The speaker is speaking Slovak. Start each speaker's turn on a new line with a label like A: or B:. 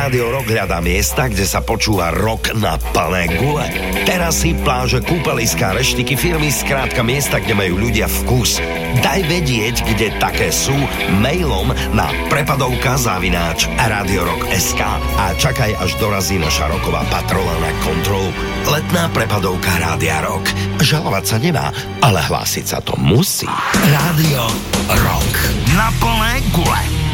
A: Rádio Rock hľadá miesta, kde sa počúva rock na plné gule. Terasy, pláže, kúpeliská, reštiky, firmy, skrátka miesta, kde majú ľudia vkus. Daj vedieť, kde také sú, mailom na prepadovka@radiorock.sk a čakaj, až dorazí naša roková patrola na kontrolu. Letná prepadovka Rádia Rock. Žalovať sa nemá, ale hlásiť sa to musí. Rádio Rock na plné gule.